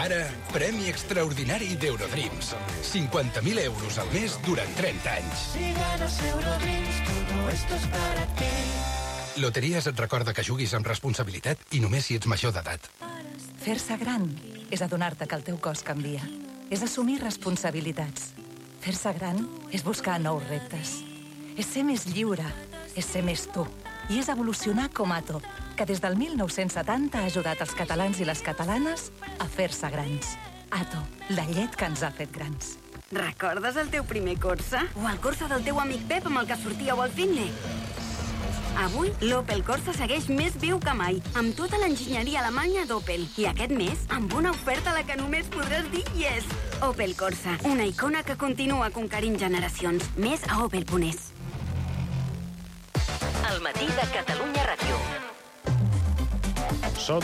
Ara, premi extraordinari d'Eurodreams. 50.000 euros al mes durant 30 anys. Si ganas Eurodreams, todo esto es para ti. Loteries et recorda que juguis amb responsabilitat i només si ets major d'edat. Fer-se gran és adonar-te que el teu cos canvia. És assumir responsabilitats. Fer-se gran és buscar nous reptes. És ser més lliure. És ser més tu. I és evolucionar com Ato, que des del 1970 ha ajudat els catalans i les catalanes a fer-se grans. Ato, la llet que ens ha fet grans. Recordes el teu primer Corsa? O el Corsa del teu amic Pep amb el que sortíeu al Finley? Avui, l'Opel Corsa segueix més viu que mai, amb tota l'enginyeria alemanya d'Opel. I aquest mes, amb una oferta a la que només podràs dir yes! Opel Corsa, una icona que continua conquerint generacions. Més a opel.es. El matí de Catalunya Ràdio. Són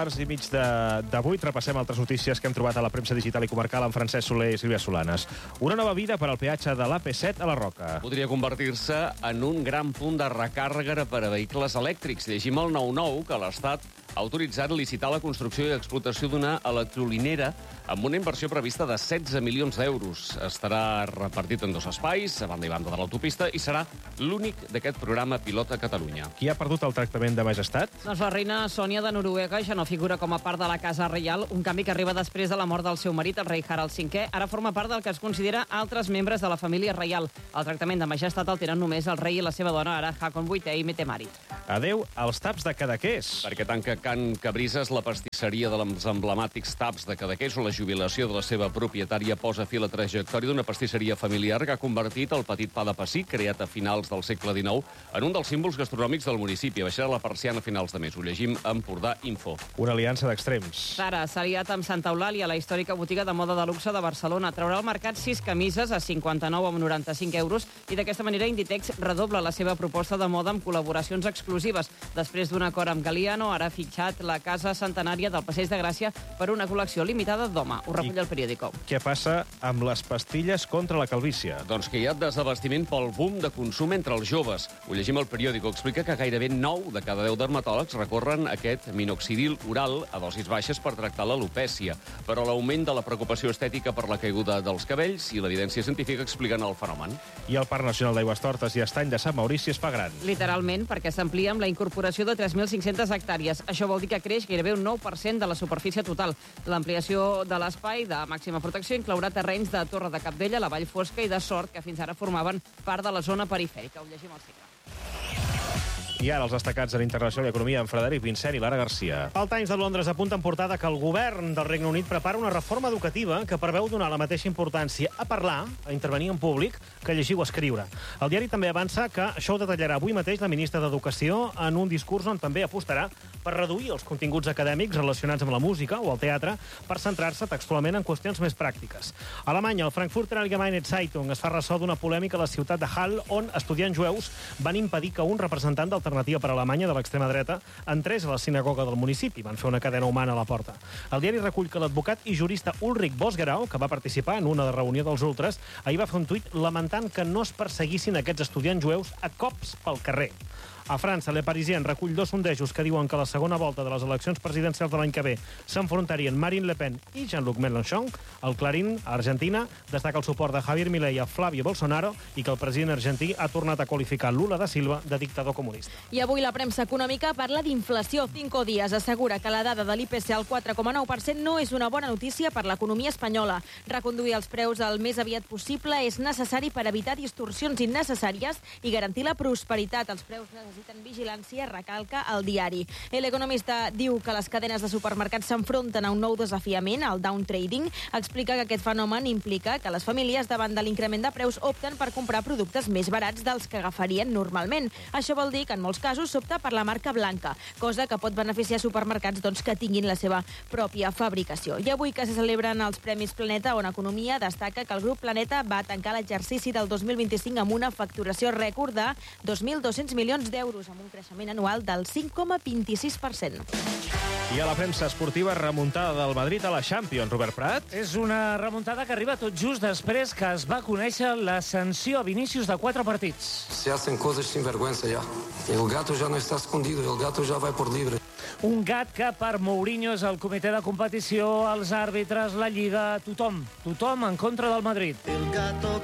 2:15 Repassem altres notícies que hem trobat a la premsa digital i comarcal amb Francesc Soler i Sílvia Solanes. Una nova vida per al peatge de l'AP7 a la Roca. Podria convertir-se en un gran punt de recàrrega per a vehicles elèctrics. Llegim al 9-9 que l'Estat ha autoritzat licitar la construcció i explotació d'una electrolinera amb una inversió prevista de 16 milions d'euros. Estarà repartit en 2 espais, a banda i banda de l'autopista, i serà l'únic d'aquest programa pilot a Catalunya. Qui ha perdut el tractament de majestat? Doncs la reina Sònia de Noruega ja no figura com a part de la Casa Reial, un canvi que arriba després de la mort del seu marit, el rei Harald V. Ara forma part del que es considera altres membres de la família reial. El tractament de majestat el tenen només el rei i la seva dona, ara Hakon VIII i Mette-Marit. Adeu als taps de Cadaqués. Perquè tanca Can Cabrises, la pastisseria dels emblemàtics taps de Cadaqués, o la jubilació de la seva propietària posa fi a la trajectòria d'una pastisseria familiar que ha convertit el petit pa de pessic, creat a finals del segle XIX, en un dels símbols gastronòmics del municipi. Baixarà la persiana a finals de mes. Ho llegim a Empordà Info. Una aliança d'extrems. Sara s'ha aliat amb Santa Eulàlia, la històrica botiga de moda de luxe de Barcelona. Traurà al mercat 6 camises a 59,95 euros i d'aquesta manera Inditex redobla la seva proposta de moda amb col·laboracions exclusives. Després d'un acord amb Galliano, ara ha fitxat la Casa Centenària del Passeig de Gràcia per una col·lecció limitada d'home. Ho recull el periòdico. Què passa amb les pastilles contra la calvície? Doncs que hi ha desabastiment pel boom de consum entre els joves. Ho llegim al periòdico. Explica que gairebé 9 de cada 10 dermatòlegs recorren aquest minoxidil oral a dosis baixes per tractar l'alopècia. Però l'augment de la preocupació estètica per la caiguda dels cabells i l'evidència científica expliquen el fenomen. I el Parc Nacional d'Aigüestortes i Estany de Sant Maurici es fa gran. Literalment, perquè s'amplia amb la incorporació de 3.500 hectàrees. Això vol dir que creix gairebé un 9% de la superfície total. L'ampliació de l'espai de màxima protecció inclourà terrenys de Torre de Cabdella, la Vall Fosca i de Sort, que fins ara formaven part de la zona perifèrica. Ho llegim al cicle. I ara els destacats de l'Internacional i Economia amb Frederic Vincent i Lara Garcia. El Times de Londres apunta en portada que el govern del Regne Unit prepara una reforma educativa que preveu donar la mateixa importància a parlar, a intervenir en públic, que a llegir o escriure. El diari també avança que això ho detallarà avui mateix la ministra d'Educació en un discurs on també apostarà per reduir els continguts acadèmics relacionats amb la música o el teatre per centrar-se textualment en qüestions més pràctiques. A Alemanya, el Frankfurter Allgemeine Zeitung es fa ressò d'una polèmica a la ciutat de Halle on estudiants jueus van impedir que un representant d'Alternativa per Alemanya de l'extrema dreta entrés a la sinagoga del municipi. Van fer una cadena humana a la porta. El diari recull que l'advocat i jurista Ulrich Bosgerau, que va participar en una reunió dels ultres, ahir va fer un tuit lamentant que no es perseguissin aquests estudiants jueus a cops pel carrer. A França, Le Parisien recull 2 sondejos que diuen que a la segona volta de les eleccions presidencials de l'any que ve s'enfrontarien Marine Le Pen i Jean-Luc Mélenchon. El Clarín, a Argentina, destaca el suport de Javier Milei a Flavio Bolsonaro i que el president argentí ha tornat a qualificar Lula da Silva de dictador comunista. I avui la premsa econòmica parla d'inflació. Cinco Días assegura que la dada de l'IPC al 4,9% no és una bona notícia per l'economia espanyola. Reconduir els preus el més aviat possible és necessari per evitar distorsions innecessàries i garantir la prosperitat. Els preus necessiten vigilància, recalca el diari. L'economista diu que les cadenes de supermercats s'enfronten a un nou desafiament, el downtrading. Explica que aquest fenomen implica que les famílies, davant de l'increment de preus, opten per comprar productes més barats dels que agafarien normalment. Això vol dir que en molts casos s'opta per la marca blanca, cosa que pot beneficiar supermercats que tinguin la seva pròpia fabricació. I avui que se celebren els Premis Planeta, on Economia destaca que el grup Planeta va tancar l'exercici del 2025 amb una facturació rècord de 2.200 milions d'euros, amb un creixement anual del 5,26%. I a la premsa esportiva, remuntada del Madrid a la Champions, Robert Prat. És una remuntada que arriba tot just després que es va conèixer la sanció a Vinícius de 4 partits. Se hacen cosas sin vergüenza ya. El gato ya no está escondido, el gato ya va por libre. Un gat que per Mourinho és el comitè de competició, els àrbitres, la Lliga, tothom en contra del Madrid. El gato